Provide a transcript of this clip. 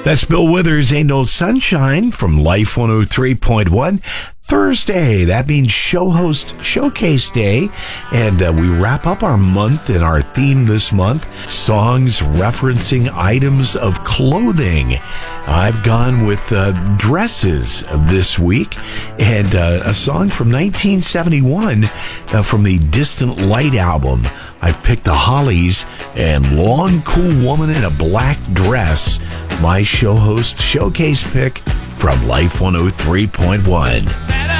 That's Bill Withers, Ain't No Sunshine from Life 103.1. Thursday, that means show host showcase day, and we wrap up our month and our theme this month, songs referencing items of clothing. I've gone with dresses this week, and a song from 1971 from the Distant Light album. I've picked the Hollies and Long Cool Woman in a Black Dress, my show host showcase pick from Life 103.1.